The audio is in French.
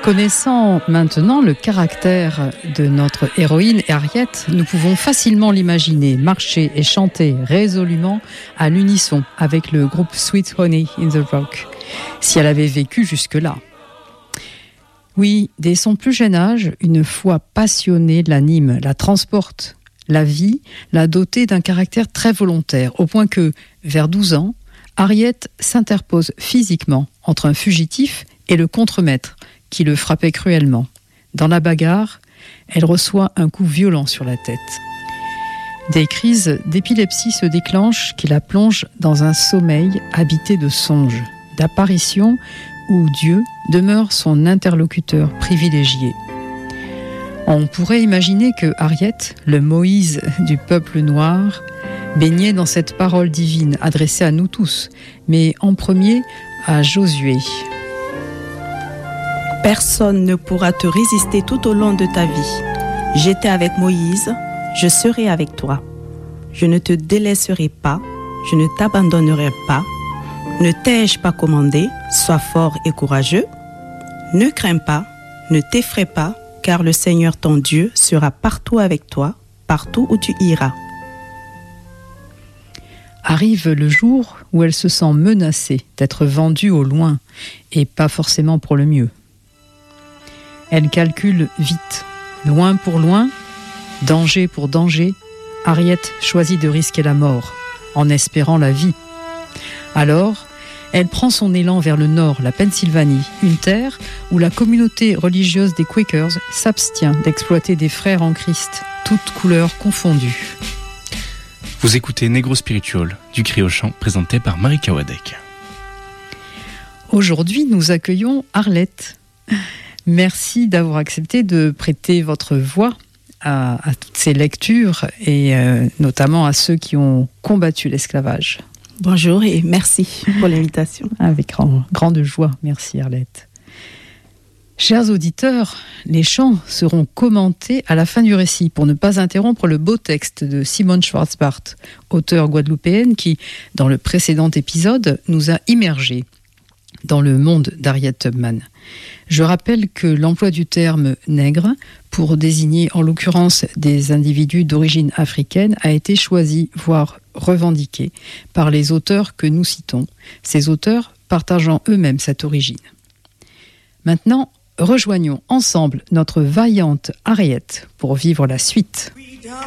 Connaissant maintenant le caractère de notre héroïne Harriet, nous pouvons facilement l'imaginer marcher et chanter résolument à l'unisson avec le groupe Sweet Honey in the Rock, si elle avait vécu jusque-là. Oui, dès son plus jeune âge, une foi passionnée l'anime, la transporte. La vie l'a dotée d'un caractère très volontaire, au point que, vers 12 ans, Harriet s'interpose physiquement entre un fugitif et le contremaître, qui le frappait cruellement. Dans la bagarre, elle reçoit un coup violent sur la tête. Des crises d'épilepsie se déclenchent qui la plongent dans un sommeil habité de songes, d'apparitions où Dieu demeure son interlocuteur privilégié. On pourrait imaginer que Harriet, le Moïse du peuple noir, baignait dans cette parole divine adressée à nous tous, mais en premier à Josué. Personne ne pourra te résister tout au long de ta vie. J'étais avec Moïse, je serai avec toi. Je ne te délaisserai pas, je ne t'abandonnerai pas. Ne t'ai-je pas commandé, sois fort et courageux. Ne crains pas, ne t'effraie pas, car le Seigneur ton Dieu sera partout avec toi, partout où tu iras. Arrive le jour où elle se sent menacée d'être vendue au loin, et pas forcément pour le mieux. Elle calcule vite. Loin pour loin, danger pour danger, Harriet choisit de risquer la mort, en espérant la vie. Alors, elle prend son élan vers le nord, la Pennsylvanie, une terre où la communauté religieuse des Quakers s'abstient d'exploiter des frères en Christ, toutes couleurs confondues. Vous écoutez Negro Spiritual, du cri au chant, présenté par Marika Wadek. Aujourd'hui, nous accueillons Arlette. Merci d'avoir accepté de prêter votre voix à toutes ces lectures et notamment à ceux qui ont combattu l'esclavage. Bonjour et merci pour l'invitation. Avec grande joie, merci Arlette. Chers auditeurs, les chants seront commentés à la fin du récit pour ne pas interrompre le beau texte de Simone Schwarzbart, auteure guadeloupéenne qui, dans le précédent épisode, nous a immergés dans le monde d'Harriet Tubman. Je rappelle que l'emploi du terme « nègre » pour désigner en l'occurrence des individus d'origine africaine a été choisi, voire revendiqué, par les auteurs que nous citons, ces auteurs partageant eux-mêmes cette origine. Maintenant, rejoignons ensemble notre vaillante Harriet pour vivre la suite.